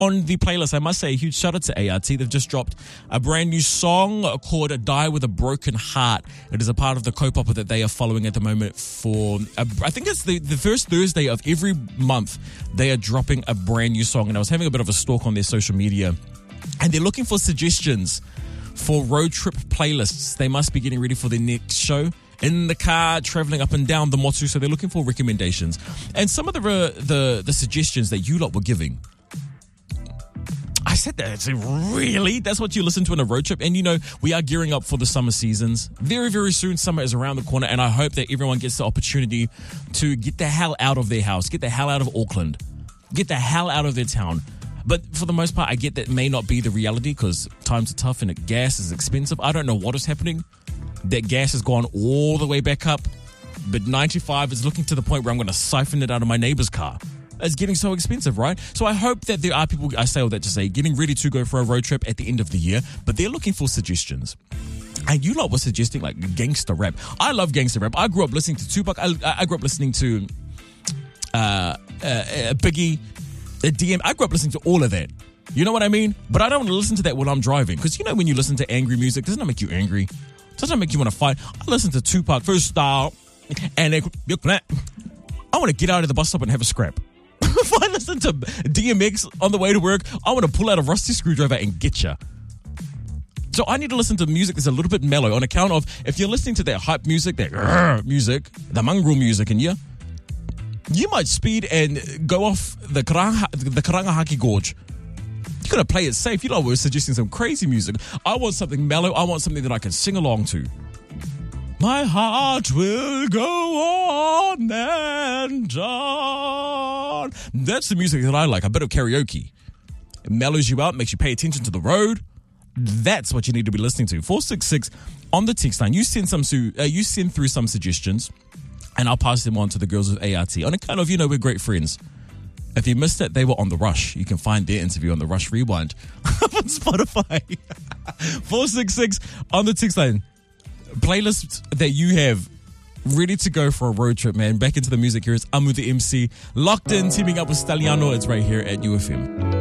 on the playlist. I must say a huge shout out to ART. They've just dropped a brand new song called Die With a Broken Heart. It is a part of the Kaupapa that they are following at the moment for, I think it's the first Thursday of every month. They are dropping a brand new song, and I was having a bit of a stalk on their social media, and they're looking for suggestions for road trip playlists. They must be getting ready for their next show. In the car, traveling up and down the motu, so they're looking for recommendations. And some of the suggestions that you lot were giving, I said that, it's really? That's what you listen to on a road trip? And you know, we are gearing up for the summer seasons. Very, very soon, summer is around the corner, and I hope that everyone gets the opportunity to get the hell out of their house, get the hell out of Auckland, get the hell out of their town. But for the most part, I get that may not be the reality because times are tough and gas is expensive. I don't know what is happening. That gas has gone all the way back up, but 95 is looking to the point where I'm going to siphon it out of my neighbor's car. It's getting so expensive, right? So I hope that there are people, I say all that to say, getting ready to go for a road trip at the end of the year, but they're looking for suggestions. And you lot were suggesting like gangster rap. I love gangster rap. I grew up listening to Tupac. I grew up listening to Biggie, DM. I grew up listening to all of that. You know what I mean? But I don't want to listen to that when I'm driving. Because you know when you listen to angry music, doesn't that make you angry? Doesn't that make you want to fight? I listen to Tupac first style, and I want to get out of the bus stop and have a scrap. If I listen to DMX on the way to work, I want to pull out a rusty screwdriver and get ya. So I need to listen to music that's a little bit mellow on account of if you're listening to that hype music, that music, the mongrel music in you might speed and go off the Karangahaki Gorge. You gotta play it safe. You know, we're suggesting some crazy music. I want something mellow. I want something that I can sing along to. My heart will go on and on. That's the music that I like. A bit of karaoke. It mellows you out, makes you pay attention to the road. That's what you need to be listening to. 466 on the text line. You send through some suggestions, and I'll pass them on to the girls of ART. On account of, you know, we're great friends. If you missed it, they were on The Rush. You can find their interview on The Rush Rewind on Spotify. 466 on the text line. Playlists that you have ready to go for a road trip, man. Back into the music. Here is Amu the MC. Locked in, teaming up with Staliano. It's right here at UFM.